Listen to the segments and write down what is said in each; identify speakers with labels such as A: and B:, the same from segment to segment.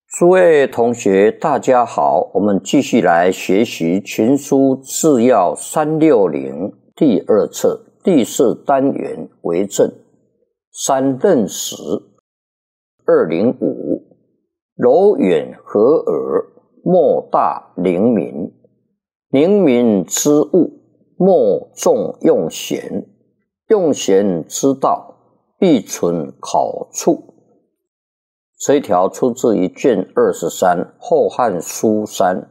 A: 诸位同学，大家好，我们继续来学习群书治要360第二册第4单元为正三任时205柔远和尔，莫大灵敏。灵敏之物，莫重用贤。用贤之道，必存考处。这一条出自于卷23《后汉书3》。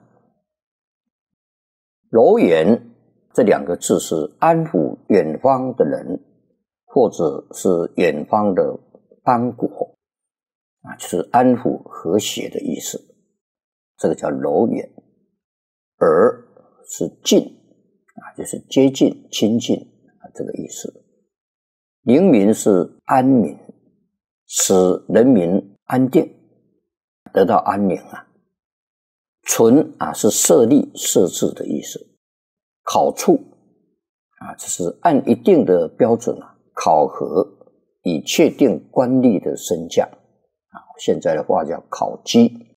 A: 柔远这2个字是安抚远方的人，或者是远方的邦国就是安抚和谐的意思，这个叫柔远。尔是近就是接近亲近这个意思。灵敏是安民，使人民安定，得到安宁存是设立设置的意思。考处这是按一定的标准考核，以确定官吏的升降现在的话叫考绩。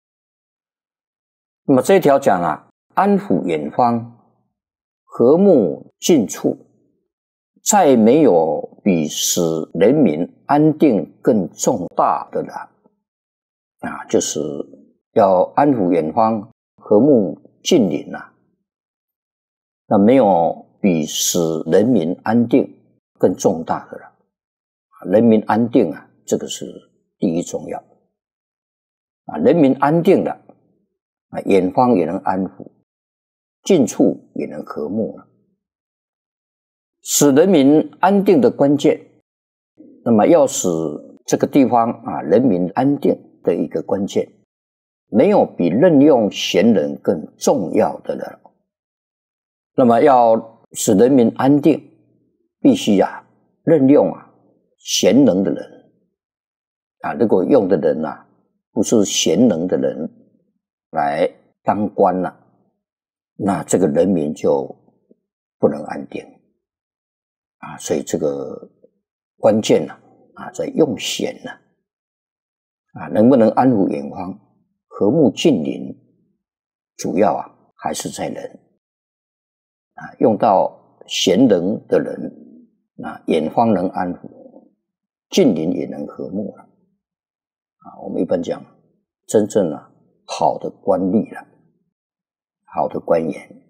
A: 那么这一条讲安抚远方，和睦近处，再没有比使人民安定更重大的了就是要安抚远方，和睦近邻那没有比使人民安定更重大的了。人民安定这个是第一重要人民安定了远方也能安抚，近处也能和睦了。使人民安定的关键，那么要使这个地方人民安定的一个关键，没有比任用贤人更重要的了。那么要使人民安定，必须任用贤能的人如果用的人不是贤能的人来当官那这个人民就不能安定所以这个关键在用贤能不能安抚远方，和睦近邻，主要还是在人用到贤能的人远方能安抚，近邻也能和睦了我们一般讲真正好的官吏了，好的官员。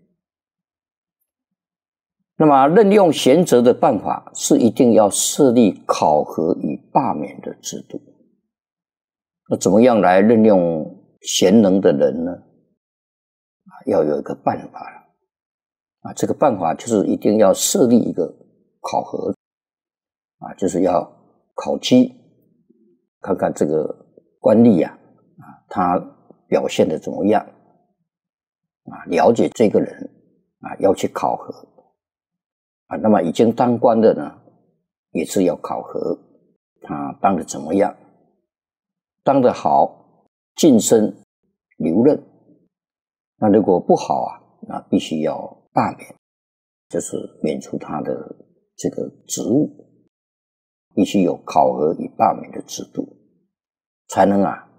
A: 那么任用贤哲的办法是一定要设立考核与罢免的制度。那怎么样来任用贤能的人呢？要有一个办法了这个办法就是一定要设立一个考核就是要考绩，看看这个官吏他表现得怎么样了解这个人要去考核那么已经当官的呢，也是要考核他当得怎么样，当得好晋升留任，那如果不好那必须要罢免，就是免除他的这个职务，必须有考核与罢免的制度，才能